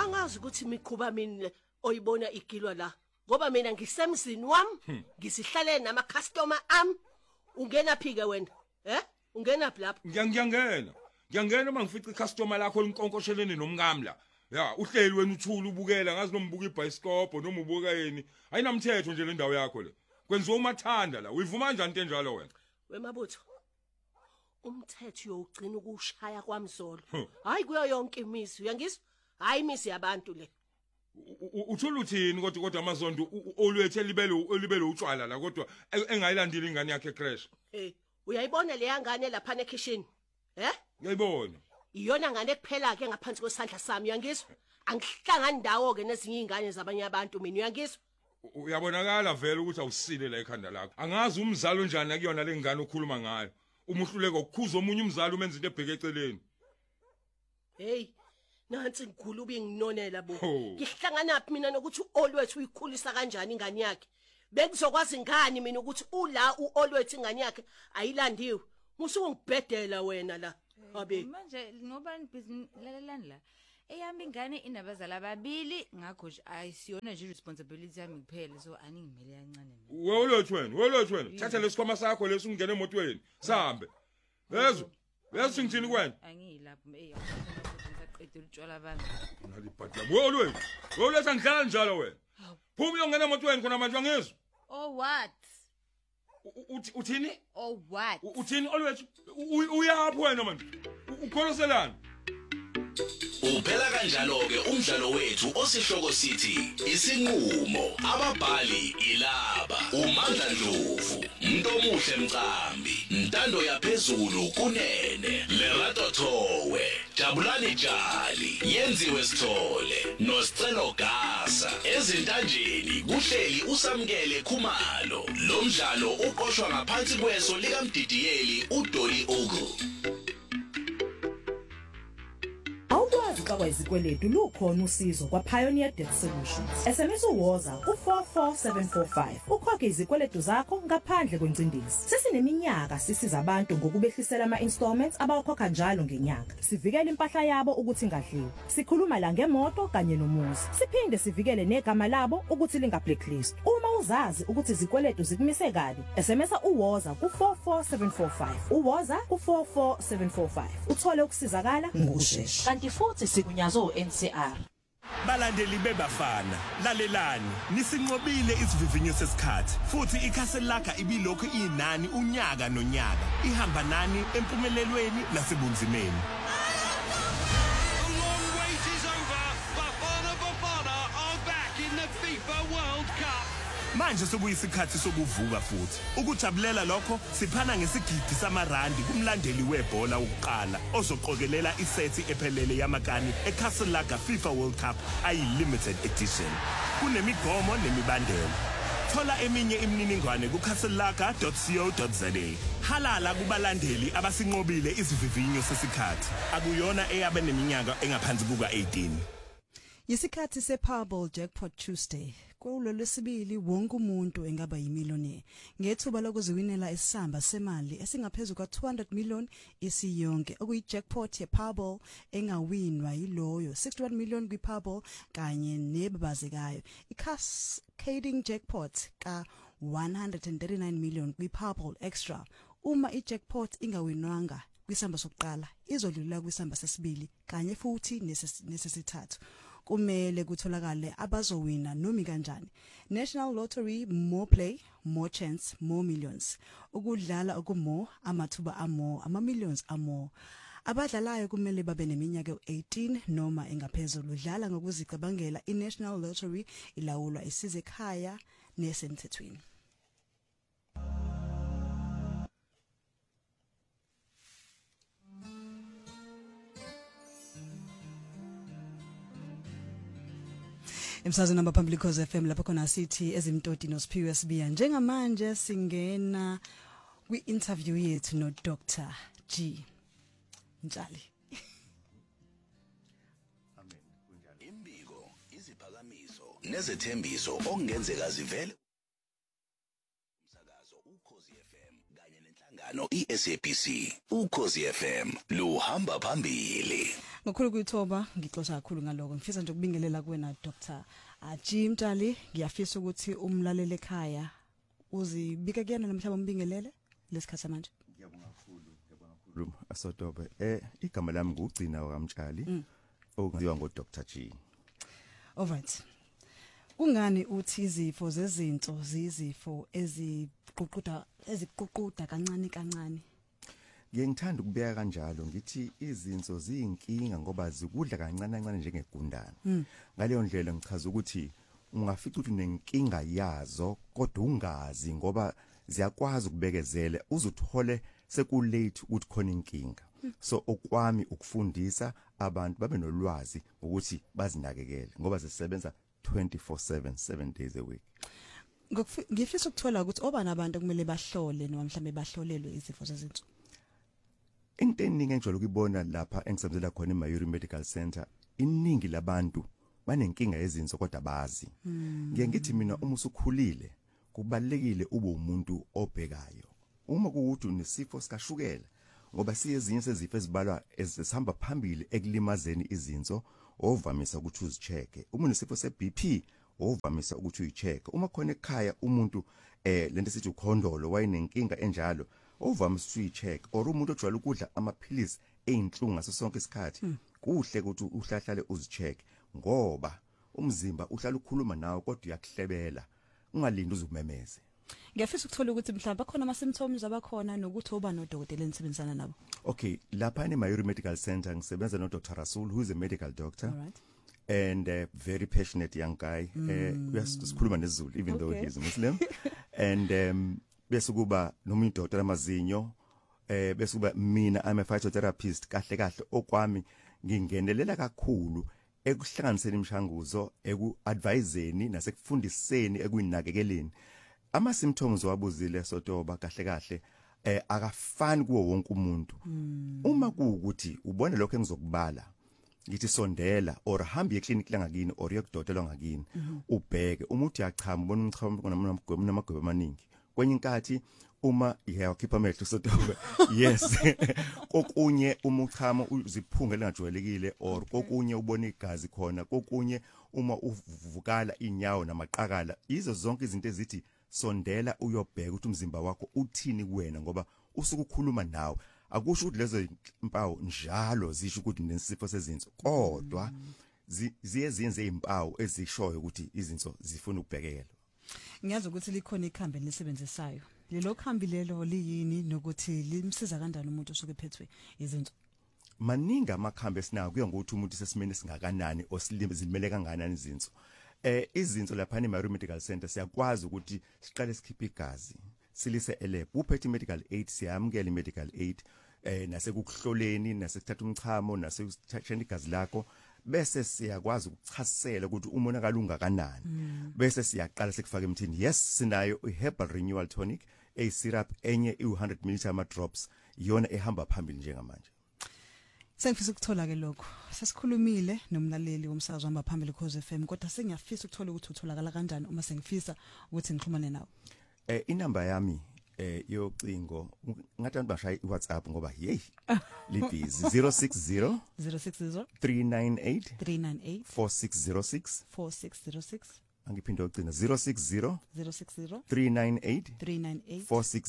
angazi ukuthi mikhuba mina oyibona igilwa la ngoba mina ngisemzini wami ngisihlalele nama customer am ungena phike wena ungena lapha ngiyangena mangifica icustomer lakho linkonkoshelene nomngamla ya uhleli wena uthula ubukela ngazi nombuka ibhayisikobho noma ubuka yini ayinamthetho nje le ndawo yakho le kwenziwa umathanda la uyivuma kanjani into enjalo wena wemabutho umthetho uyogcina ukushaya kwamzolo hayi kuyo yonke imizi uyangizwa hayi imizi yabantu le uthula uthini kodwa amazondo olwethe libele utshwala la kodwa engayilandile ingane yakhe crash uyayibona le yangane lapha nekitchen ngiyayibona iyona ngane kuphela ke ngaphansi kwesandla sami uyangizwa angihlangani ndawo ke nezinye izingane zabanye abantu mina uyangizwa uyabonakala vele ukuthi awusile la ekhanda lakho angazi umzalo njani akuyona lengane okhuluma ngayo umuhluleko ukukhuza omunye umzalo umenza into ebheke eceleni hey nansi ngikhulu ubinginonela bo ngihlangana phi mina nokuthi uolwethu uyikhulisa kanjani ingane yakhe bekuzokwazi ngani mina ukuthi ula uolwethu ingane yakhe ayilandiwe musuku ngibhedela wena la abe manje ngobani business lalelani la eyami ingane inabazali ababili ngakho nje ayisiyona nje responsibility yami kuphela so aningimele kancane wolwethu wena thatha lesikhwama sakho lesungena emotweni sihambe bezwe ngithini kwena angiyilapho ngisaqedela utshwala abantu nalibhadla wolwethu angihlala njalo wena phuma uyongena emotweni khona manje angizwa oh what uthini oh what uthini olwethu uyaphi wena manje ukholoselana Uphela kanjalo ke umdlalo wethu osihloko sithi isinqulo ababhali ilaba uMandla Dlovu Mntomuhle Mcambi Ntando yaphezulu kunene Lerato Thowe Jabulani Jali Yenziwe Sithole noSicelo Gasa ezintanjeni kuhleli usamkele Khumalo lo mdlalo uqoshwa ngaphansi kweso lika Mdidiyeli uDolly Ogle Awukwazi izikweletu lukhona usizo kwa Pioneer Debt Solutions. SMS uwoza ku44745. Ukhokhe izikweletu zakho ngaphandle kwencindezi. Sesineminyaka sisiza abantu ngokubehlisela ama-installments abawakhokha njalo ngenyanga. Sivikele impahla yabo ukuthi ingadliwa. Sikhuluma la ngemoto kanye nomuzi. Siphinde sivikele negama labo ukuthi linga-blacklist. Uma uzazi ukuthi izikweletu zikumise kabi, SMS uwoza ku44745. Uwoza ku44745. Uthole ukusizakala ngokusheshsha. Kanti futhi sikunyazo NCR. Balandeli bebafana lalelani nisinqobile isivivinyo sesikhathi futhi ikhaseli lakha ibilokho inani unyaka nonyaka ihamba nani empumelelweni nasebunzimeni. Manje sokuyisikhathi sokuvuka futhi ukujabulela lokho siphana ngesigidi samarandi kumlandeli webhola wokuqala ozoqokelela isethi ephelele yamakani eCastle Lager FIFA World Cup ayi-limited edition kunemigomo nemibandela. Thola eminye imininingwane ku-castlelager.co.za. Halala kubalandeli abasinqobile isivivinyo sesikhathi akuyona eyabe neminyaka engaphansi kuka-18. Yisikhathi sePowerball Jackpot Tuesday. Kulo lesibili wonke umuntu engaba yimillionaire ngethuba lokuziwinela isamba semali esingaphezulu ka200 million isiyonke okuyi-jackpot ye-Powerball engawinwa yiloyo 61 million kwi-Powerball kanye nebabazekayo i-cascading jackpot ka 139 million kwi-Powerball extra. Uma i-jackpot ingawinwanga kwisamba sokuqala izolula kwisamba sesibili kanye futhi nesesithathu. Kumele kutholakale abazowina nomi kanjani. National Lottery, more play, more chance, more millions. Ukudlala okumo amathuba amo ama-millions amo. Abadlalayo kumele babe neminyaka u-18 noma engaphezulu. Dlala ngokuzicabangela. I-National Lottery ilawulwa isize ekhaya nesemthethweni. Emsazweni namba phambili Khosi FM lapho khona sithi ezimtoti noSiphiwe Sibiya njengamanje singena kwi-interview yethu no Dr. G Ntshali. Amen kunjalo. Imbiko iziphakamiso nezethembiso okungenzeka zivele umsakazo uKhosi FM kanye nenhlangano iSABC. uKhosi FM luhamba phambili. Ngokhulu kuyithoba ngixoxa kakhulu ngaloko. Ngifisa nje ukubingelela kuwena Dr. Jim Mtali, ngiyafisa ukuthi umlalele ekhaya uzibika kuyena namhlanje umbingelele lesikhathi manje. Ngiyabonga kakhulu Asotobe. Igama lami ngugcina wakamtshali okungaziwa ngoDr. G. Alright. Kungani uthi izifo zezinto zizifo eziququda kancane kancane? Ngiyengithanda ukubeka kanjalo ngithi izinso ziyinkinga ngoba zikudla kancane kancane njengegundana. Ngaleyo ndlela ngichaza ukuthi ungafica ukuthi nenkinga yazo kodwa ungazi ngoba ziyakwazi ukubekezela uzuthole sekulate ukuthi khona inkinga. So okwami ukufundisa abantu babe nolwazi ukuthi bazinakekele ngoba zisebenza 24/7 7 days a week. Ngifisa ukuthola ukuthi obani abantu kumele bahlole noma mhlambe bahlolelwe izifo zezinso. Into eningi enjalo ukubona lapha engisebenzela khona eMayuri Medical Center iningi labantu banenkinga yezinso kodwa bazi. Ngiye ngithi mina uma usukhulile kubalekile ube umuntu obhekayo. Uma kuwuthi unesifo sikashukela ngoba siyezinye sezifo ezibalwa ezihamba phambili ekulimazeni izinso ovamisa ukuthi uzicheke. Uma unesifo seBP ovamisa ukuthi uyicheke. Uma khona ekhaya umuntu lento sithi ukhondolo wayinenkinga enjalo ovamisa uyicheck or umuntu ojwayele ukudla amaphilisi einhlungu ngaso sonke isikhathi kuhle ukuthi uhlahlale uzicheck ngoba umzimba uhlala ukhuluma nawe kodwa uyakuhlebela ungalindi uzumemeze. Ngiyafisa ukuthola ukuthi mhlawumbe bakhona ama symptoms abakhona nokuthi oba nodokotela enisebenzisana nabo. Okay, lapha eMayuri Medical Center ngisebenza no Dr. Rasul who is a medical doctor. All right. And very passionate young guy. Uyasikhuluma nesiZulu even though he is a Muslim. And bese kuba nomuntu doctor amazinyo bese kuba mina I'm a phytotherapist kahle okwami ngingenelela kakhulu ekuhlanganiseni imishanguzo ekuadviseni nasekufundiseni ekuyinakekeleni ama symptoms wabuzile Sotoba kahle akafani kuwo wonke umuntu. Uma kuukuthi ubone lokho engizokubala ngithi sondela or hamba eclinic langakini or yokudokotela ngakini ubheke umuthi uyachama ubona umchamo namagwebe amaningi kwenye inkathi uma iyakhipha amehlo Sotoba yes kokunye uma uchama uziphunga lengajwayelekile or kokunye ubona igazi khona kokunye uma uvukala inyawo namaqakala izo zonke izinto ezithi sondela uyobheka ukuthi umzimba wakho uthini kuwena ngoba usuku ukhuluma nawe akusho ukuthi lezo impawu njalo zisho ukuthi nesifo sezinso kodwa ziyenze impawu ezishoyo ukuthi izinso zifuna ukubhekelwa. Ngiyazi ukuthi likhona ikhambi elisebenzisayo. Lelo khambi lelo liyini nokuthi limsiza kanjani umuntu osuke ephethwe izinso? Maningi amakhambi esinayo kuya ngokuthi umuntu sesimene singakanani osilizimele kanganani izinso. Izinso lapha eMayuri Medical Center siyakwazi ukuthi siqale sikhiphe igazi silise elab uphethe medical aid siyamukela medical aid nasekuhloleni nasekuthatha umchamo nasekuthatheni igazi lakho bese siyakwazi ukuchasisela ukuthi umonakalo ungakanani bese siyaqala sekufaka emthini. Yes sinayo iherbal renewal tonic a syrup enye i100 ml ama drops yona ehamba phambili njengamanje. Sengifisa ukuthola ke lokho. Sesikhulumile nomlaleli womsakazo wamba phambili Khosi FM kodwa sengiyafisa ukuthola ukuthi utholakala kanjani uma sengifisa ukuthi ngixhumane nawe. Inamba yami yocingo ngathi abantu bashaya iWhatsApp ngoba hey libhizi 060 398 4606 angiphinde ucina 060 398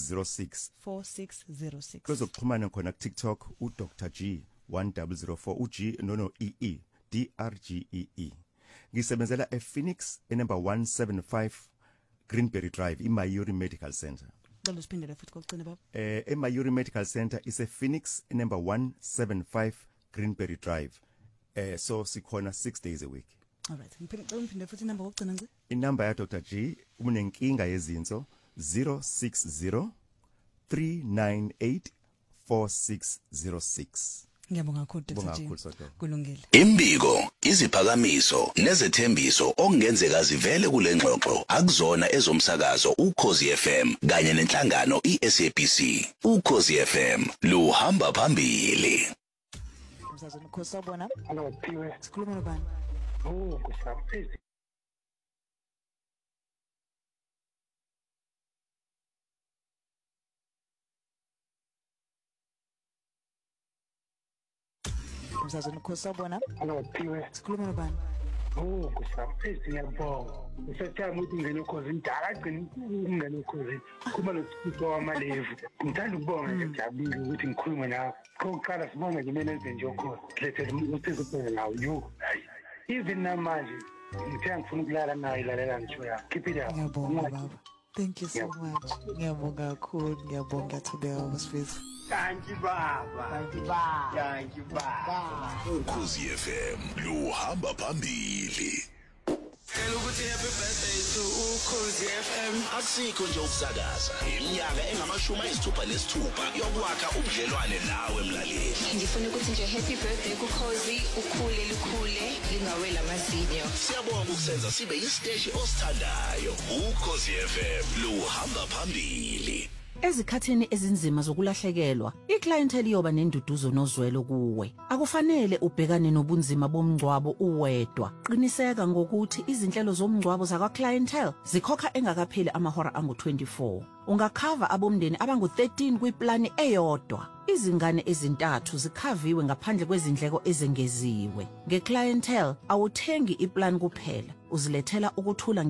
4606 kuzokuxhumana khona ku TikTok uDr G 1004 uG no DRGEE. Ngisebenzela ePhoenix enumber 175 Greenberry Drive iMayuri Medical Center. Ngicela usiphindele futhi kokugcina baba. eMayuri Medical Center is a Phoenix number 175 Greenberry Drive. So sikhona 6 days a week. All right. Ngiphinde futhi inamba kokugcina nje. Inamba ya Dr G unenkinga yezinso 060 398 4606. Ngiyabonga kakhulu Dr G. Kulungile. Imbiko, iziphakamiso nezethembiso okungenzeka zivele kule ngxoxo akuzona ezomsakazo uKhosi FM kanye nenhlangano iSABC. uKhosi FM luhamba phambili. Umsakazo uKhosi wabona? Anophiwe. Sikhuluma nobani? Kusamphezi. Umsazweni Ukhosi Sawubona. Hello, Piwe. Sikhuluma nobani? Oh, ngishaphiwe ngiyabonga. Ngisathanda ukuthi ngene ukhozi indala agcina ukungena ukhozi. Kuma nosipho wamalevu. Ngithanda ukubonga nje jabule ukuthi ngikhulume nawe. Kokuqala sibonga nje management nje ukhozi. Lethele usizo phela nawe yo. Even namanje ngithe ngifuna ukulala nayo ilalela ngisho ya. Keep it up. Ngiyabonga baba. Thank you so much. Ngiyabonga kakhulu, ngiyabonga Thobeka bafethu. Thank you baba. Thank you baba. Ukhozi FM luhamba phambili. Cela ukuthi happy birthday to Ukhozi FM. Asikho nje ukusakaza iminyaka engama-66 yokwakha ubudlelwane nawe mlaleli. Ngifuna ukuthi nje happy birthday kuKhozi, ukhule lukhule lingawela amazinyo. Siyabonga ukusenza sibe isiteshi osithandayo. Ukhozi FM luhamba phambili. Ezikhathini ezinzima zokulahlekelwa, iclientele iyoba nenduduzo nozwelo kuwe. Akufanele ubhekane nobunzima bomngcwabo uwedwa. Qiniseka ngokuthi izinhlelo zomngcwabo zakwa-clientele zikhokha engakapheli amahora angu-24. Ungakhava abomndeni abangu-13 kwiplani eyodwa. Izingane ezintathu zikhaviwe ngaphandle kwezindleko ezengeziwe. Nge-clientele awuthengi iplan kuphela, uzilethela ukuthula